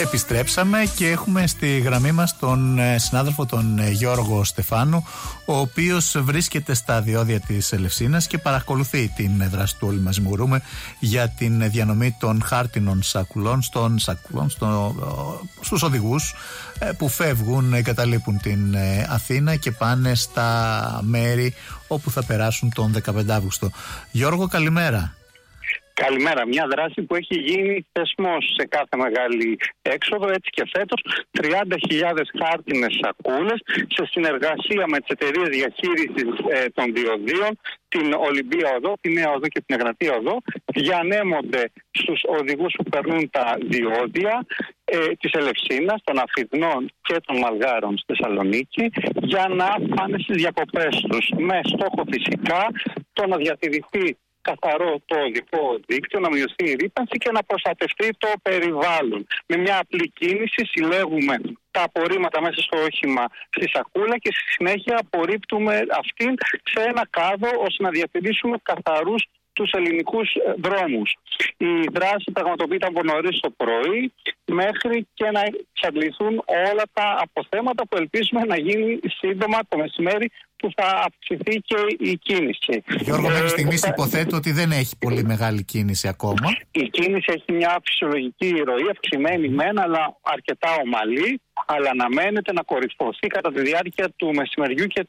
Επιστρέψαμε και έχουμε στη γραμμή μας τον συνάδελφο τον Γιώργο Στεφάνου, ο οποίος βρίσκεται στα διόδια της Ελευσίνας και παρακολουθεί την δράση του Όλοι Μαζί Μπορούμε για την διανομή των χάρτινων σακουλών στους οδηγούς που φεύγουν, εγκαταλείπουν την Αθήνα και πάνε στα μέρη όπου θα περάσουν τον 15 Αύγουστο. Γιώργο, καλημέρα. Καλημέρα. Μια δράση που έχει γίνει θεσμός σε κάθε μεγάλη έξοδο, έτσι και φέτος 30.000 χάρτινες σακούλες σε συνεργασία με τις εταιρείες διαχείρισης των διοδίων, την Ολυμπία Οδό, τη Νέα Οδό και την Εγνατία Οδό, διανέμονται στους οδηγούς που περνούν τα διόδια της Ελευσίνας, των Αφιδνών και των Μαλγάρων στη Θεσσαλονίκη, για να πάνε στις διακοπές τους, με στόχο φυσικά το να διατηρηθεί καθαρό το οδικό δίκτυο, να μειωθεί η ρύπανση και να προστατευτεί το περιβάλλον. Με μια απλή κίνηση συλλέγουμε τα απορρίμματα μέσα στο όχημα στη σακούλα και στη συνέχεια απορρίπτουμε αυτήν σε ένα κάδο ώστε να διατηρήσουμε καθαρούς τους ελληνικούς δρόμους. Η δράση πραγματοποιείται από νωρίς το πρωί μέχρι και να εξαντληθούν όλα τα αποθέματα που ελπίζουμε να γίνει σύντομα το μεσημέρι, που θα αυξηθεί και η κίνηση. Γιώργο, μέχρι στιγμής υποθέτω ότι δεν έχει πολύ μεγάλη κίνηση ακόμα. Η κίνηση έχει μια φυσιολογική ροή, αυξημένη μεν, αλλά αρκετά ομαλή, αλλά αναμένεται να κορυφωθεί κατά τη διάρκεια του μεσημεριού και